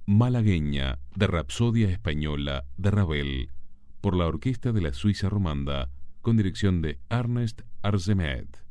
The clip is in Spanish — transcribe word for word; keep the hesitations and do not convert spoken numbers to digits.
malagueña de Rapsodia Española de Ravel, por la Orquesta de la Suiza Romanda, con dirección de Ernest Arzemet.